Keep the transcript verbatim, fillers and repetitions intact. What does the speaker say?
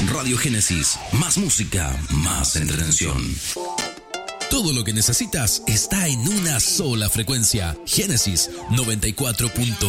Radio Génesis, más música, más entretención. Todo lo que necesitas está en una sola frecuencia. Génesis noventa y cuatro punto